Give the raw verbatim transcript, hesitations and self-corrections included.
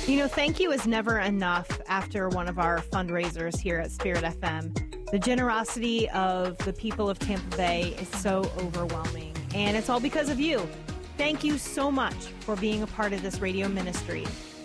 You know, thank you is never enough after one of our fundraisers here at Spirit F M. The generosity of the people of Tampa Bay is so overwhelming, and it's all because of you. Thank you so much for being a part of this radio ministry.